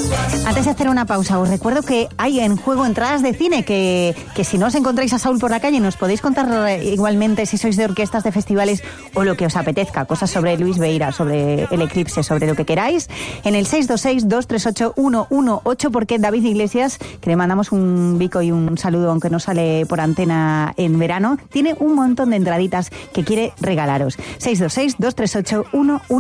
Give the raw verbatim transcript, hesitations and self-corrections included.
Antes de hacer una pausa, os recuerdo que hay en juego entradas de cine, que, que si no os encontráis a Saúl por la calle, nos podéis contar igualmente si sois de orquestas, de festivales o lo que os apetezca, cosas sobre Luis Beira, sobre el eclipse, sobre lo que queráis, en el seis dos seis, dos tres ocho, uno uno ocho, porque David Iglesias, que le mandamos un bico y un saludo, aunque no sale por antena en verano, tiene un montón de entraditas que quiere regalaros. seis dos seis, dos tres ocho, uno uno ocho.